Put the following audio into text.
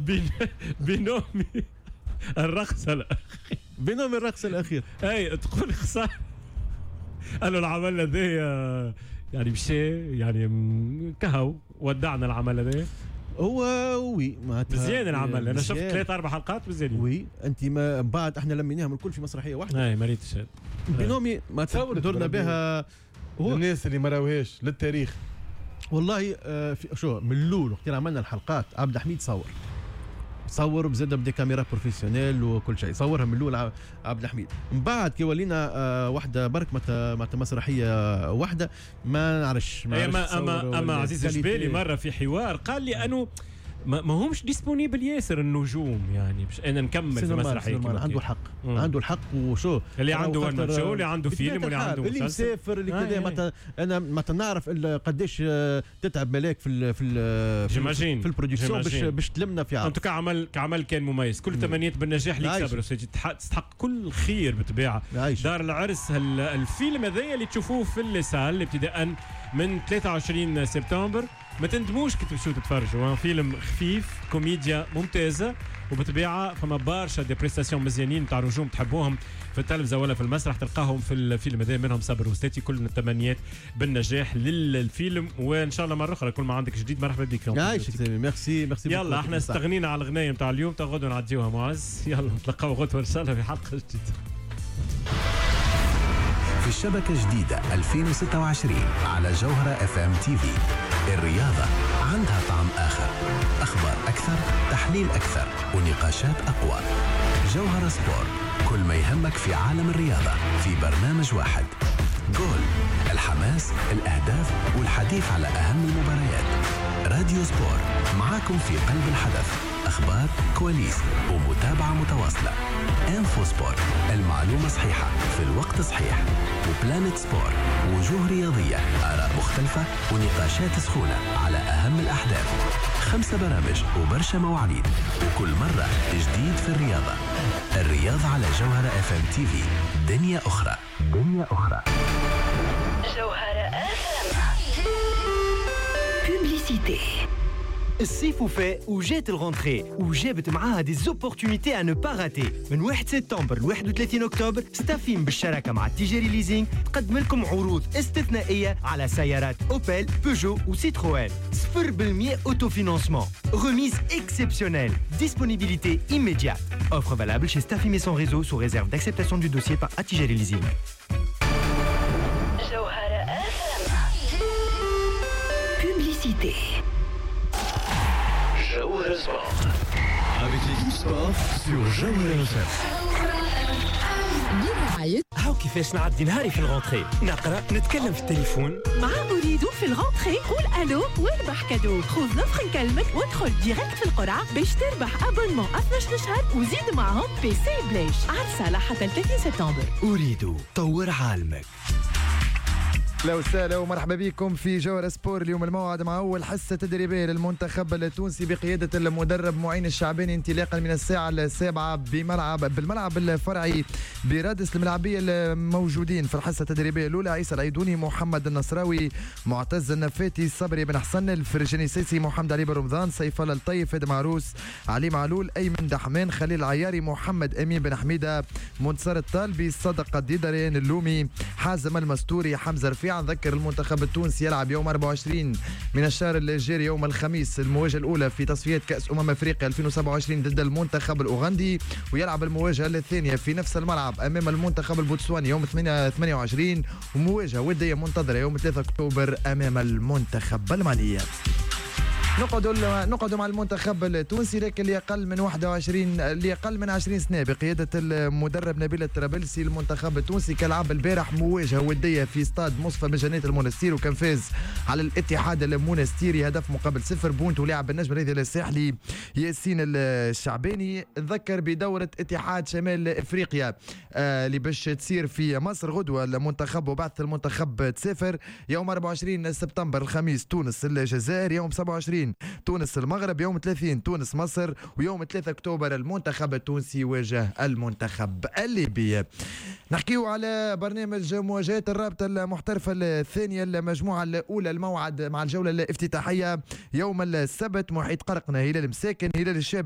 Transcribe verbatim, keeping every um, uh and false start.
بنومي الرقص الأخير بنومي الرقص الأخير أي تقول خسارة. قالوا العمل ذي يعني مشي يعني كهو ودعنا العمل ذي هو وي مزيان العمل. انا شفت ثلاث اربع حلقات مزيانين. وي انت ما بعد احنا لميناهم الكل في مسرحيه واحده. اي مريتش بنومي ما تصور دورنا بها هو الناس اللي ما راوهاش للتاريخ والله. آه في شو من الاول وقت اللي عملنا الحلقات عبد الحميد صور صور بزاد بدي كاميرا بروفيسيونيل وكل شيء صورها من الاول عبد الحميد. من بعد كي ولينا آه واحده برك مت مسرحيه واحده ما نعرفش. اما اما اما عزيز الجبالي مره في حوار قال لي انه ما, ما همش ديسبونيبل ياسر النجوم يعني باش انا نكمل في مسرحيه. عنده الحق مم. عنده الحق وشو اللي عنده وان شو اللي عنده فيلم واللي عنده اللي مسافر اللي كذا متى انا ما تنعرف قديش تتعب ملاك في ال في ال في, في البرودكسيون باش باش تلمنا في عام. انت كعمل كعمل كان مميز. كل تمنيات بالنجاح اللي كسبوا تستحق كل خير بطبيعه. دار العرس الفيلم هذايا اللي تشوفوه في الليسال ابتداء من ثلاثة وعشرين سبتمبر. ما تندموش كي تمشوا تتفرجوا. فيلم خفيف كوميديا ممتازه وبطبيعه فما برشا دي بريستاسيون مزيانين تاع نجوم تحبوهم في التلفزه ولا في المسرح تلقاهم في الفيلم هذا. منهم صبر وستاتي. كل التمنيات بالنجاح للفيلم وان شاء الله مره اخرى كل ما عندك جديد مرحبا بك. عايشك سامي ميرسي ميرسي. يلا احنا استغنينا على الغنايم تاع اليوم تاع غدوه نعديوها معز. يلا نتلاقاو غدوه ان شاء الله في حلقه جديده في الشبكة جديدة ألفين وستة وعشرين على جوهرة اف ام تي في. الرياضة عندها طعم آخر. أخبار أكثر، تحليل أكثر ونقاشات أقوى. جوهرة سبورت، كل ما يهمك في عالم الرياضة في برنامج واحد. جول، الحماس، الأهداف والحديث على أهم المباريات. راديو سبورت معاكم في قلب الحدث. أخبار، كواليس ومتابعة متواصلة. انفو سبورت، المعلومة صحيحة في الوقت صحيح. وبلانت سبورت، وجوه رياضية، آراء مختلفة ونقاشات سخونة على أهم الأحداث. خمسة برامج وبرشا مواعيد وكل مرة جديد في الرياضة. الرياضة على جوهرة اف ام تي في. دنيا أخرى دنيا أخرى. جوهرة اف ام. بوبليسيتي. الصيف وفاء وجات الغونتري وجابت معاها دي زوبورتونيتي ان با راتي. من واحد سبتمبر ل واحد وثلاثين اكتوبر ستافيم بالشراكه مع التجاري ليزينغ تقدم لكم عروض استثنائيه على سيارات اوبل بيجو وسيتروين. صفر بالمئة اوتو فينانسمون. ريميز اكسبسيونيل. ديسبونيبيليتي immédiate. Offre valable chez Staffim et son réseau sous réserve d'acceptation du dossier par Attijari Leasing. Jawhara F M. Publicité. Jawhara Sport. Avec l'équipe sport sur Jawhara F M. هاو كيفاش نعدي نهاري في الغونتري. نقرا نتكلم في التليفون مع أريدو في الغونتري. قول ألو واربح كادو. خذ نفخ نكلمك وادخل ديريكت في القرعة باش تربح أبونمون اثناش شهر وزيد معهم بي سي بلاش. عرسة حتى ثلاثين سبتمبر. أريدو طور عالمك. اهلا وسهلا ومرحبا بكم في جوهرة سبور. اليوم الموعد مع اول حصه تدريبيه للمنتخب التونسي بقياده المدرب معين الشعباني انطلاقا من الساعه السابعه بملعب بالملعب الفرعي برادس الملعبيه الموجودين في الحصه التدريبيه الاولى. عيسى العيدوني، محمد النصراوي، معتز النفاتي، صبري بن حسن، الفرجاني سيسي، محمد علي بن رمضان، سيف الله الطيف، فهد معروس، علي معلول، ايمن دحمان، خليل العياري، محمد امين بن حميده، منتصر الطالبي، صدق الديدرين، اللومي، حازم المستوري، حمزه رفيع. نذكر المنتخب التونسي يلعب يوم أربعة وعشرين من الشهر الجاري يوم الخميس المواجهه الاولى في تصفيات كاس امم افريقيا ألفين وسبعة وعشرين ضد المنتخب الاوغندي، ويلعب المواجهه الثانيه في نفس الملعب امام المنتخب البوتسواني يوم ثمانية وعشرين، ومواجهه وديه منتظره يوم ثلاثة أكتوبر امام المنتخب المالي. نقعدوا نقعدوا مع المنتخب التونسي لكن اللي اقل من واحد وعشرين اللي اقل من عشرين سنه بقياده المدرب نبيل الطرابلسي. المنتخب التونسي كالعاب البارح مواجهه وديه في استاد مصفى من جنات المنستير وكان فاز على الاتحاد المنستيري هدف مقابل صفر بونت، ولعب بالنجم الرياضي الساحلي ياسين الشعباني. نذكر بدوره اتحاد شمال افريقيا آه اللي باش تصير في مصر غدوه. المنتخب وبعث المنتخب تسافر يوم أربعة وعشرين سبتمبر الخميس تونس الجزائر، يوم سبعة وعشرين تونس المغرب، يوم ثلاثين تونس مصر، ويوم ثلاثة أكتوبر المنتخب التونسي واجه المنتخب الليبي. نحكيو على برنامج مواجهات الرابطة المحترفة الثانية المجموعة الأولى. الموعد مع الجولة الافتتاحية يوم السبت محيط قرقنة، هلال مساكن، هلال الشاب